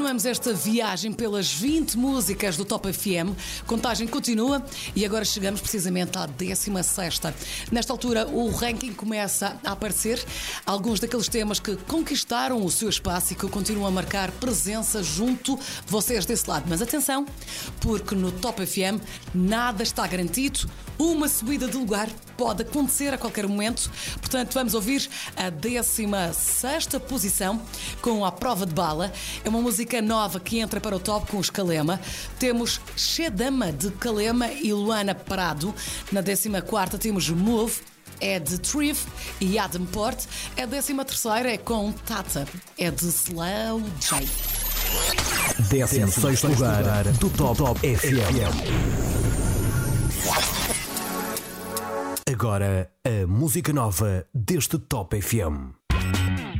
Continuamos esta viagem pelas 20 músicas do Top FM. Contagem continua e agora chegamos precisamente à 16ª. Nesta altura o ranking começa a aparecer. Alguns daqueles temas que conquistaram o seu espaço e que continuam a marcar presença junto de vocês desse lado. Mas atenção, porque no Top FM nada está garantido. Uma subida de lugar pode acontecer a qualquer momento. Portanto, vamos ouvir a 16ª posição com A Prova de Bala. É uma música nova que entra para o top com os Kalema. Temos Shedama de Kalema e Luana Prado. Na 14ª temos Move, é de Triv e Adam Port. A 13ª é com Tata, é de Slow J. 16º lugar do Top FM. Agora, a música nova deste Top FM.